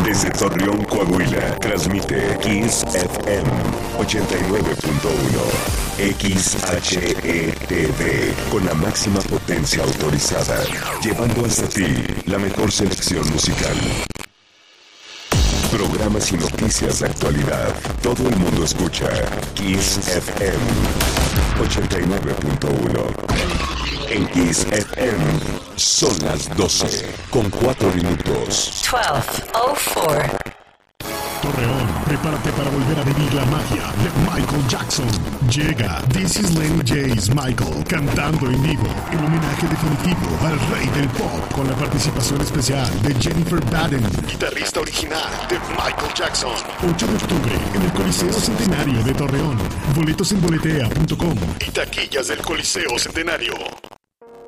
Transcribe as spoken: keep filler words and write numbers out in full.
Desde Torreón, Coahuila, transmite Kiss F M ochenta y nueve punto uno. X H E T V, con la máxima potencia autorizada, llevando hasta ti la mejor selección musical. Programas y noticias de actualidad. Todo el mundo escucha Kiss F M ochenta y nueve punto uno. En Kiss F M son las doce con cuatro minutos. doce oh cuatro. Torreón, prepárate para volver a vivir la magia de Michael Jackson. Llega This Is Lenny J's Michael cantando en vivo, el homenaje definitivo al rey del pop, con la participación especial de Jennifer Baden, guitarrista original de Michael Jackson. ocho de octubre en el Coliseo Centenario de Torreón. Boletos en boletea punto com y taquillas del Coliseo Centenario.